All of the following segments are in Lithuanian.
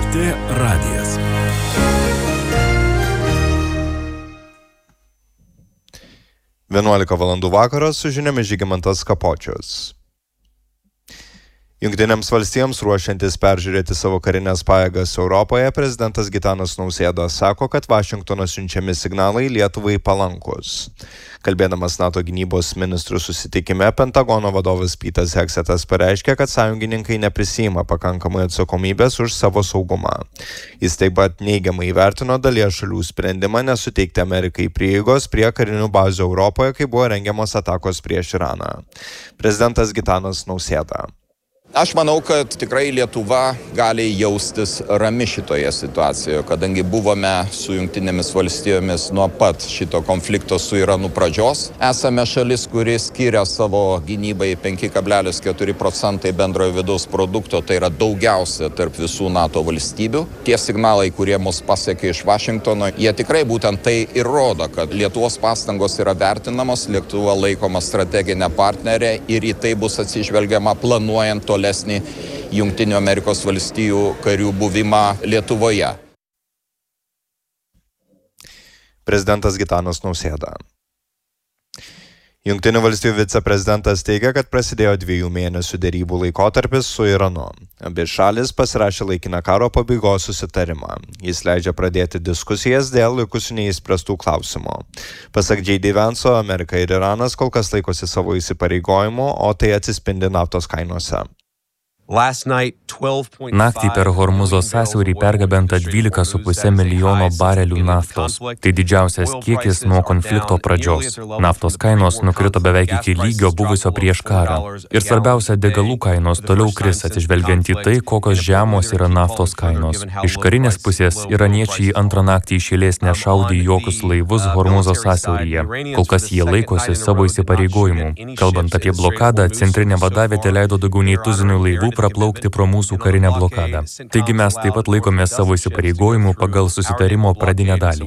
LRT radijas. Valandų vakaras su žiniomis Žygimantas Kapočius. Jungtinėms valstijoms ruošiantis peržiūrėti savo karinės pajėgas Europoje, prezidentas Gitanas Nausėda sako, kad Vašingtono siunčiami signalai Lietuvai palankus. Kalbėdamas NATO gynybos ministrų susitikime, Pentagono vadovas Petas Heksetas pareiškė, kad sąjungininkai neprisiima pakankamai atsakomybės už savo saugumą. Jis taip pat neigiamai įvertino dalies šalių sprendimą nesuteikti Amerikai prieigos prie karinių bazių Europoje, kai buvo rengiamos atakos prieš Iraną. Prezidentas Gitanas Nausėda. Aš manau, kad tikrai Lietuva gali jaustis rami šitoje situacijoje, kadangi buvome su Jungtinėmis valstijomis nuo pat šito konflikto su Iranu pradžios. Esame šalis, kuri skiria savo gynybai 5,4% bendrojo vidaus produkto, tai yra daugiausia tarp visų NATO valstybių. Tie signalai, kurie mus pasiekė iš Vašingtono, jie tikrai būtent tai ir rodo, kad Lietuvos pastangos yra vertinamos, Lietuva laikoma strateginė partnerė ir į tai bus atsižvelgiama planuojant tolesnį Jungtinių Amerikos valstijų karių buvimą Lietuvoje. Prezidentas Gitanas Nausėda. Jungtinių valstijų viceprezidentas teigia, kad prasidėjo 2 mėnesių derybų laikotarpis su Iranu. Abi šalis pasirašė laikiną karo pabaigos susitarimą. Jis leidžia pradėti diskusijas dėl likusių neįspręstų klausimų. Pasak J.D. Vance'o, Amerika ir Iranas kol kas laikosi savo įsipareigojimų, o tai atsispindi naftos kainose. Naktį per Hormuzo sąsiaurį pergabenta 12,5 milijono barelių naftos. Tai didžiausias kiekis nuo konflikto pradžios. Naftos kainos nukrito beveik iki lygio buvusio prieš karą. Ir svarbiausia, degalų kainos toliau kris atsižvelgiant į tai, kokios žemos yra naftos kainos. Iš karinės pusės iraniečiai antrą naktį iš eilės nešaudė jokius laivus Hormuzo sąsiauryje. Kol kas jie laikosi savo įsipareigojimų. Kalbant apie blokadą, centrinė vadavietė leido daugiau nei tuzinių laivų praplaukti pro mūsų karinę blokadą. Taigi mes taip pat laikome savo įsipareigojimų pagal susitarimo pradinę dalį.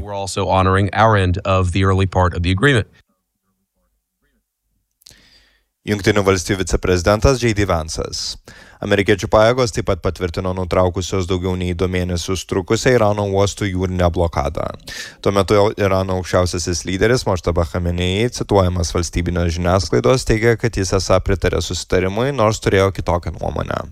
Jungtinių valstijų viceprezidentas J.D. Vance'as. Amerikiečių pajėgos taip pat patvirtino nutraukusios daugiau nei 2 mėnesius trukusią Irano uostų jūrinę blokadą. Tuo metu Irano aukščiausiasis lyderis Možtaba Chamenei, cituojamas valstybinės žiniasklaidos, teigia, kad jis esą pritarė susitarimui, nors turėjo kitokią nuomonę.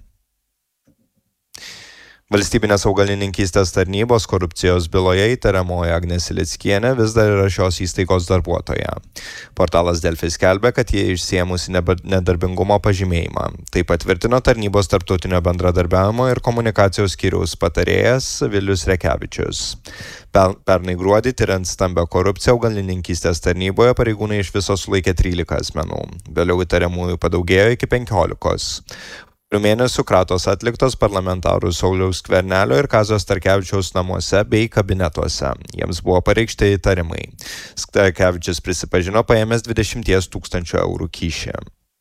Valstybinės augalininkystės tarnybos korupcijos byloje įtariamoji Agnė Silickienė vis dar yra šios įstaigos darbuotoja. Portalas Delfi skelbia, kad jie išsiėmusi nedarbingumo pažymėjimą. Tai patvirtino tarnybos tarptautinio bendradarbiavimo ir komunikacijos skyriaus patarėjas Vilius Rekevičius. Pernai gruodį tiriant stambią korupciją augalininkystės tarnyboje pareigūnai iš viso sulaikė 13 asmenų. Vėliau įtariamųjų padaugėjo iki 15. Mėnesių kratos atliktos parlamentarų Sauliaus Skvernelio ir Kazio Starkevičiaus namuose bei kabinetuose. Jiems buvo pareikšti įtarimai. Starkevičius prisipažino paėmęs 20 000 eurų kyšį.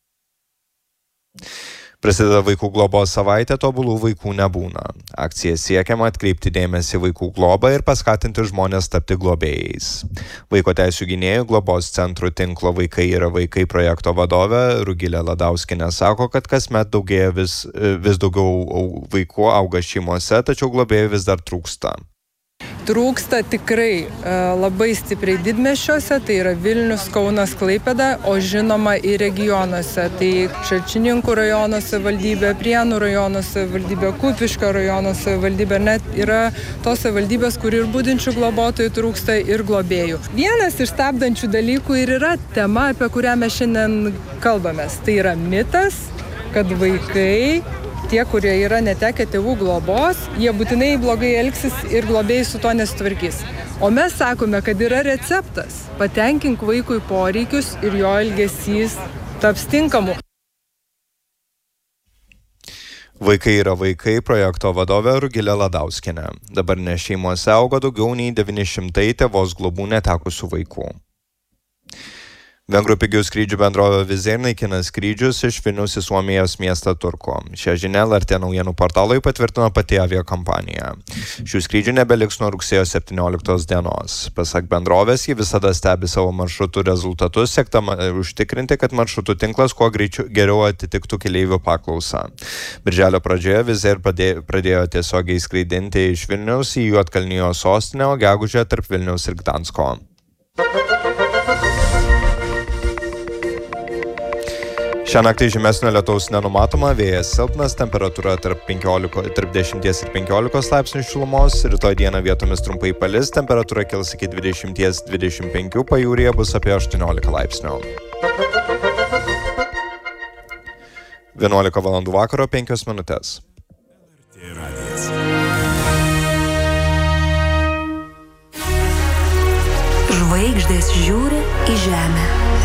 Prasideda vaikų globos savaitė, tobulų vaikų nebūna. Akcija siekiama atkreipti dėmesį vaikų globą ir paskatinti žmonės tapti globėjais. Vaiko teisių gynėjų globos centrų tinklo Vaikai yra vaikai projekto vadovė Rugilė Ladauskienė sako, kad kasmet daugėja vis daugiau vaikų auga šeimose, tačiau globėjų vis dar trūksta. Trūksta tikrai labai stipriai didmiesčiuose, tai yra Vilnius, Kaunas, Klaipėda, o žinoma ir regionuose. Tai Šalčininkų rajono savivaldybė, Prienų rajono savivaldybė, Kupiškio rajono savivaldybė, net yra tos savivaldybės, kur ir budinčių globotojų trūksta ir globėjų. Vienas iš stabdančių dalykų ir yra tema, apie kurią mes šiandien kalbamės. Tai yra mitas, kad vaikai, tie, kurie yra netekę tėvų globos, jie būtinai blogai elgsis ir globėjai su to nesitvarkys. O mes sakome, kad yra receptas. Patenkink vaikui poreikius ir jo elgesys taps tinkamu. Vaikai yra vaikai projekto vadovė Rugilė Ladauskienė. Dabar šeimose auga daugiau nei 900 tėvos globų netekusių vaikų. Vengrų pigių skrydžių bendrovė Wizz Air naikina skrydžius iš Vilniaus į Suomijos miestą Turku. Šią žinią LRT naujienų portalui patvirtino pati aviakompanija. Šių skrydžių nebeliks nuo rugsėjo 17 dienos. Pasak bendrovės, ji visada stebi savo maršrutų rezultatus, siekdama užtikrinti, kad maršrutų tinklas kuo geriau atitiktų keleivių paklausą. Birželio pradžioje Wizz Air pradėjo tiesiogiai skraidinti iš Vilniaus į Juodkalnijos sostinę, o gegužę tarp Vilniaus ir Gdansko. Šią naktį žymesnio lietaus nenumatoma, vėjas silpnas, temperatūra tarp 10 ir 15 laipsnių šilumos, rytoj dieną vietomis trumpai palis, temperatūra kils iki 20-25, pajūryje bus apie 18 laipsnių. 11 val. Vakaro 5 minutės. Žvaigždės žiūri į žemę.